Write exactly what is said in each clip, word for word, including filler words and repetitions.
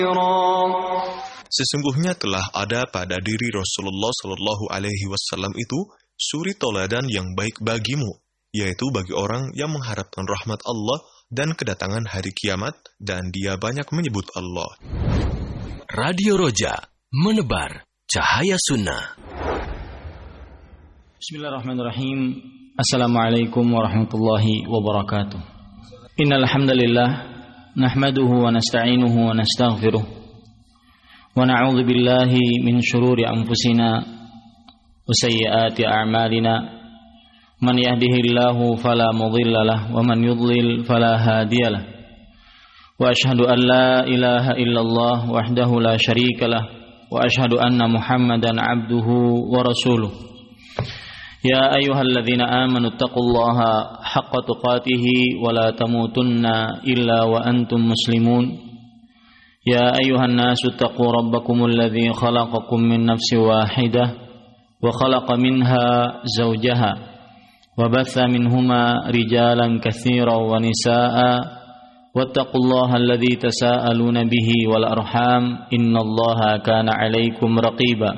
Sesungguhnya telah ada pada diri Rasulullah Shallallahu Alaihi Wasallam itu suri toladan yang baik bagimu, yaitu bagi orang yang mengharapkan rahmat Allah dan kedatangan hari kiamat, dan dia banyak menyebut Allah. Radio Roja, menebar cahaya sunnah. Bismillahirrahmanirrahim. Assalamualaikum warahmatullahi wabarakatuh. Innal hamdalillah nahmaduhu wa nasta'inuhu wa nastaghfiruh. Wa na'udzu billahi min shururi anfusina wa sayyiati a'malina. Man yahdihillahu fala mudilla lahu wa man yudlil fala hadiyalah. Wa ashhadu an la ilaha illallah wahdahu la syarika lah wa ashhadu anna Muhammadan 'abduhu wa rasuluh. Ya ayyuhalladzina amanu taqullaha haqqa tuqatih wa la tamutunna illa wa antum muslimun. يا أيها الناس اتقوا ربكم الذي خلقكم من نفس واحدة وخلق منها زوجها وبث منهما رجالا كثيرا ونساء واتقوا الله الذي تساءلون به والأرحام إن الله كان عليكم رقيبا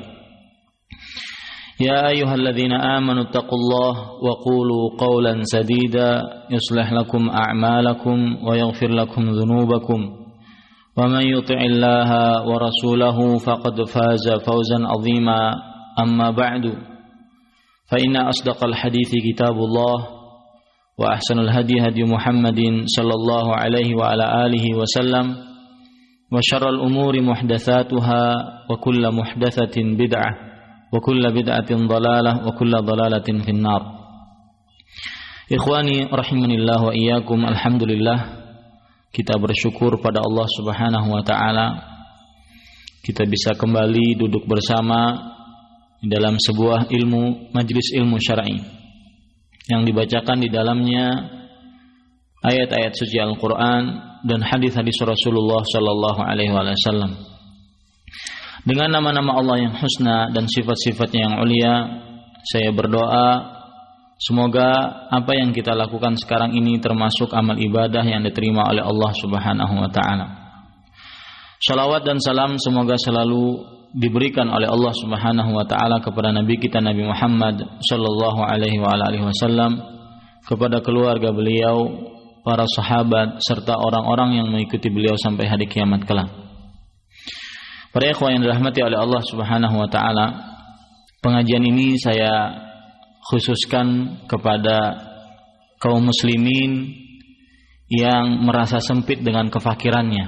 يا أيها الذين آمنوا اتقوا الله وقولوا قولا سديدا يصلح لكم أعمالكم ويغفر لكم ذنوبكم ومن يطع الله ورسوله فقد فاز فوزا عظيما أما بعد فإن أصدق الحديث كتاب الله وأحسن الهدي هدي محمد صلى الله عليه وعلى آله وسلم وشر الأمور محدثاتها وكل محدثة بدعة وكل بدعة ضلالة وكل ضلالة في النار. إخواني رحمني الله وإياكم. الحمد لله, kita bersyukur pada Allah Subhanahu wa taala kita bisa kembali duduk bersama di dalam sebuah ilmu majelis ilmu syar'i yang dibacakan di dalamnya ayat-ayat suci Al-Qur'an dan hadis-hadis Rasulullah sallallahu alaihi wasallam. Dengan nama-nama Allah yang husna dan sifat-sifatnya yang ulia, saya berdoa semoga apa yang kita lakukan sekarang ini termasuk amal ibadah yang diterima oleh Allah Subhanahu wa taala. Shalawat dan salam semoga selalu diberikan oleh Allah Subhanahu wa taala kepada nabi kita Nabi Muhammad sallallahu alaihi wa alihi wasallam, kepada keluarga beliau, para sahabat serta orang-orang yang mengikuti beliau sampai hari kiamat kelak. Para ikhwan yang dirahmati oleh Allah Subhanahu wa taala, pengajian ini saya khususkan kepada kaum muslimin yang merasa sempit dengan kefakirannya.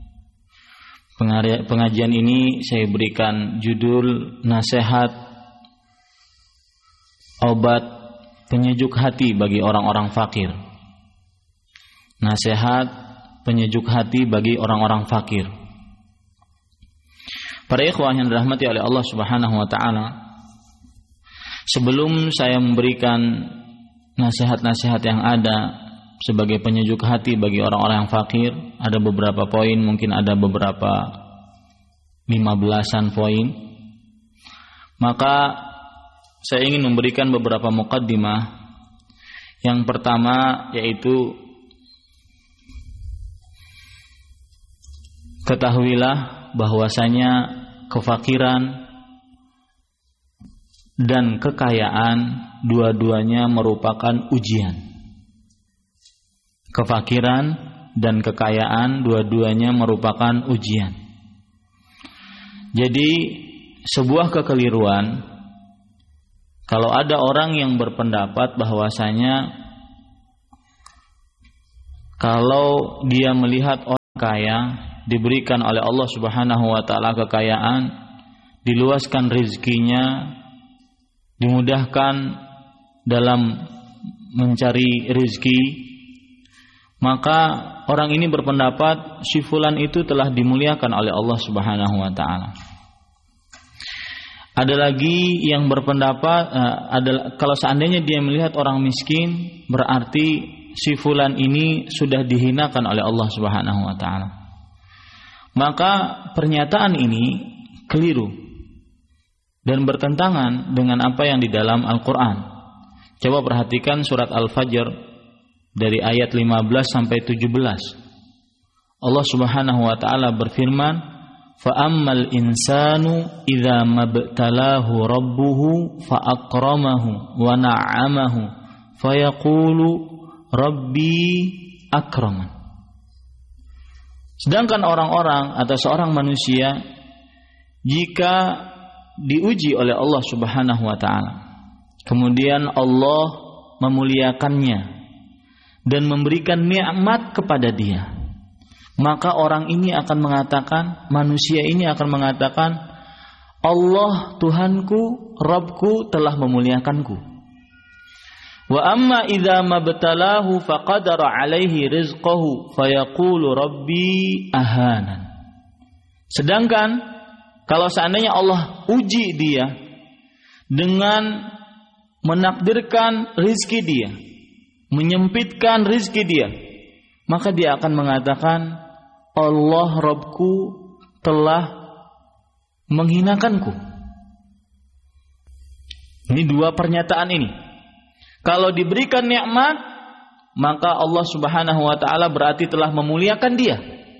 Pengajian ini saya berikan judul nasihat obat penyejuk hati bagi orang-orang fakir. Nasihat penyejuk hati bagi orang-orang fakir. Para ikhwah yang dirahmati oleh Allah Subhanahu wa taala, sebelum saya memberikan nasihat-nasihat yang ada sebagai penyejuk hati bagi orang-orang yang fakir, ada beberapa poin, mungkin ada beberapa lima belasan poin. Maka saya ingin memberikan beberapa muqaddimah. Yang pertama yaitu ketahuilah bahwasanya kefakiran dan kekayaan dua-duanya merupakan ujian. Kefakiran dan kekayaan dua-duanya merupakan ujian. Jadi sebuah kekeliruan kalau ada orang yang berpendapat bahwasanya kalau dia melihat orang kaya diberikan oleh Allah Subhanahu wa taala kekayaan, diluaskan rezekinya, dimudahkan dalam mencari rezeki, maka orang ini berpendapat si fulan itu telah dimuliakan oleh Allah Subhanahu wa taala. Ada lagi yang berpendapat uh, adalah kalau seandainya dia melihat orang miskin, berarti si fulan ini sudah dihinakan oleh Allah Subhanahu wa taala. Maka pernyataan ini keliru dan bertentangan dengan apa yang di dalam Al-Quran. Coba perhatikan surat Al-Fajr dari ayat lima belas sampai tujuh belas. Allah Subhanahu wa taala berfirman, "Fa ammal insanu idza mabtalahu rabbuhu fa akramahu wa na'amahu fayaqulu rabbi akraman." Sedangkan orang-orang atau seorang manusia jika diuji oleh Allah Subhanahu wa taala, kemudian Allah memuliakannya dan memberikan nikmat kepada dia, maka orang ini akan mengatakan, manusia ini akan mengatakan, Allah Tuhanku, Rabbku telah memuliakanku. Wa amma idza mabtalahu faqadara alaihi rizqahu fayaqulu rabbi ahanan. Sedangkan kalau seandainya Allah uji dia dengan menakdirkan rizki dia, menyempitkan rizki dia, maka dia akan mengatakan, Allah Rabbku telah menghinakanku. Ini dua pernyataan ini. Kalau diberikan nikmat, maka Allah Subhanahu wa taala berarti telah memuliakan dia.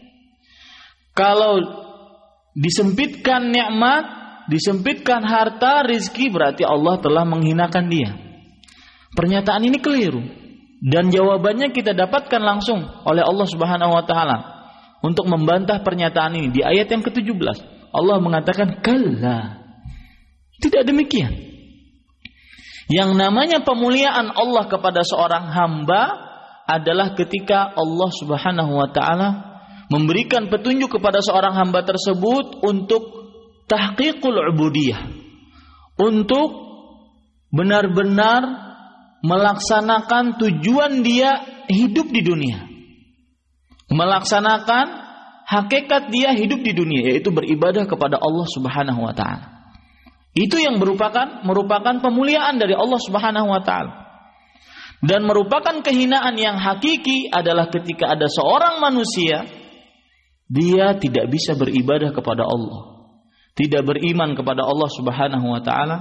Kalau disempitkan nikmat, disempitkan harta, rizki, berarti Allah telah menghinakan dia. Pernyataan ini keliru. Dan jawabannya kita dapatkan langsung oleh Allah Subhanahu wa taala untuk membantah pernyataan ini di ayat yang ketujuh belas. Allah mengatakan, "Kalla." Tidak demikian. Yang namanya pemuliaan Allah kepada seorang hamba adalah ketika Allah Subhanahu wa taala memberikan petunjuk kepada seorang hamba tersebut untuk tahqiqul ubudiyah, untuk benar-benar melaksanakan tujuan dia hidup di dunia, melaksanakan hakikat dia hidup di dunia, yaitu beribadah kepada Allah Subhanahu wa taala. Itu yang merupakan merupakan pemuliaan dari Allah Subhanahu wa taala. Dan merupakan kehinaan yang hakiki adalah ketika ada seorang manusia dia tidak bisa beribadah kepada Allah, tidak beriman kepada Allah Subhanahu wa taala,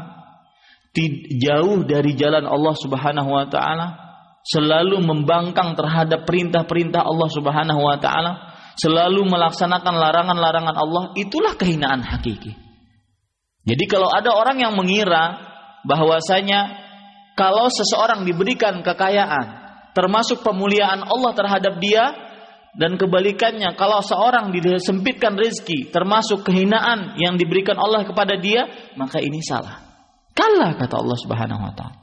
jauh dari jalan Allah Subhanahu wa taala, selalu membangkang terhadap perintah-perintah Allah Subhanahu wa taala, selalu melaksanakan larangan-larangan Allah. Itulah kehinaan hakiki. Jadi kalau ada orang yang mengira bahwasanya kalau seseorang diberikan kekayaan termasuk pemuliaan Allah terhadap dia, dan kebalikannya kalau seorang disempitkan rezeki termasuk kehinaan yang diberikan Allah kepada dia, maka ini salah. Kala, kata Allah Subhanahu wa taala.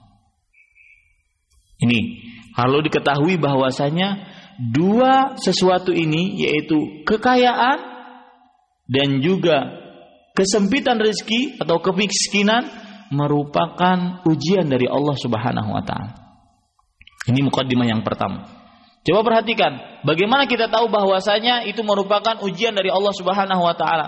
Ini kalau diketahui bahwasanya dua sesuatu ini, yaitu kekayaan dan juga kesempitan rezeki atau kemiskinan, merupakan ujian dari Allah Subhanahu wa taala. Ini mukaddimah yang pertama. Coba perhatikan, bagaimana kita tahu bahwasanya itu merupakan ujian dari Allah Subhanahu wa taala?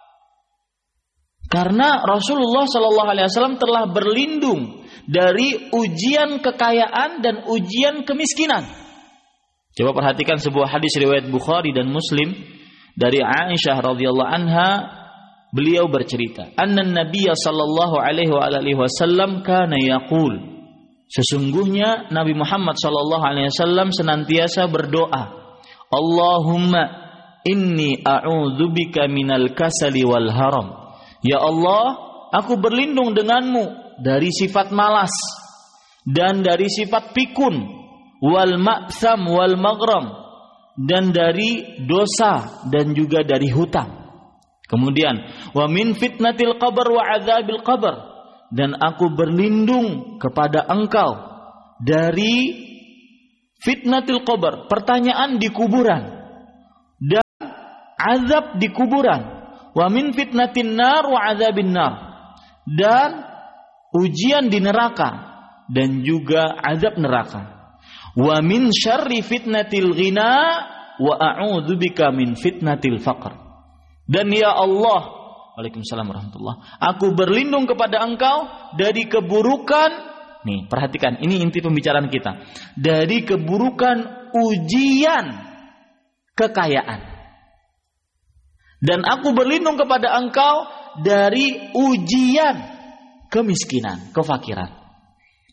Karena Rasulullah sallallahu alaihi wasallam telah berlindung dari ujian kekayaan dan ujian kemiskinan. Coba perhatikan sebuah hadis riwayat Bukhari dan Muslim dari Aisyah radhiyallahu anha. Beliau bercerita, anna Nabiya sallallahu alaihi wa alihi wasallam kana yaqul, sesungguhnya Nabi Muhammad sallallahu alaihi wasallam senantiasa berdoa, Allahumma inni a'udzubika minal kasali wal haram. Ya Allah, aku berlindung denganmu dari sifat malas dan dari sifat pikun, wal ma'tham wal maghram, dan dari dosa dan juga dari hutang. Kemudian, wa min fitnatil qabr wa adzabil qabr, dan aku berlindung kepada engkau dari fitnatil qabr, pertanyaan di kuburan, dan azab di kuburan. Wa min fitnatin nar wa adzabin nar, dan ujian di neraka dan juga azab neraka. Wa min syarri fitnatil ghina wa a'udzubika min fitnatil faqr. Dan ya Allah, waalaikumsalam warahmatullah, aku berlindung kepada engkau dari keburukan, nih perhatikan, ini inti pembicaraan kita, dari keburukan ujian kekayaan. Dan aku berlindung kepada engkau dari ujian kemiskinan, kefakiran.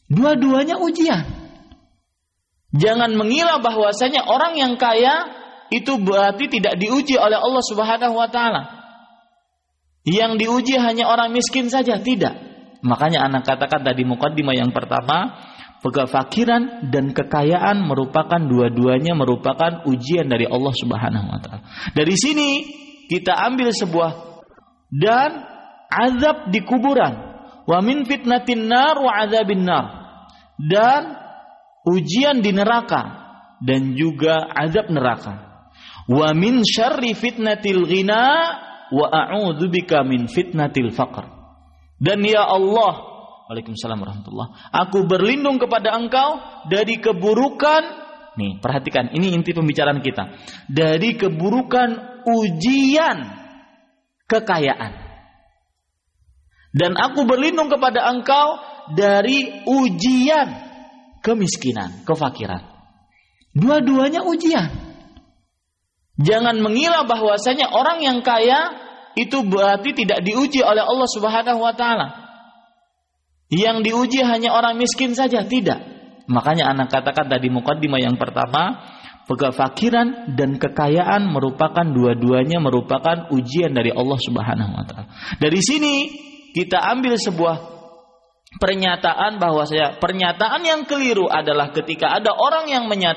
Dua-duanya ujian. Jangan mengira bahwasanya orang yang kaya itu berarti tidak diuji oleh Allah Subhanahu wa taala. Yang diuji hanya orang miskin saja, tidak. Makanya anak katakan tadi mukaddimah yang pertama, kefakiran dan kekayaan merupakan dua-duanya merupakan ujian dari Allah Subhanahu wa taala. Dari sini kita ambil sebuah dan azab di kuburan, wa min fitnatin nar wa azabin nar, dan ujian di neraka dan juga azab neraka. Wa min syarri fitnatil ghina wa a'udzubika min fitnatil faqr. Dan ya Allah, waalaikumsalam warahmatullah, aku berlindung kepada Engkau dari keburukan, nih perhatikan, ini inti pembicaraan kita, dari keburukan ujian kekayaan. Dan aku berlindung kepada Engkau dari ujian kemiskinan, kefakiran. Dua-duanya ujian. Jangan mengira bahwasanya orang yang kaya itu berarti tidak diuji oleh Allah Subhanahu wa taala. Yang diuji hanya orang miskin saja, tidak. Makanya anak katakan tadi mukaddimah yang pertama, kefakiran dan kekayaan merupakan dua-duanya merupakan ujian dari Allah Subhanahu wa taala. Dari sini kita ambil sebuah pernyataan bahwasanya pernyataan yang keliru adalah ketika ada orang yang menyatakan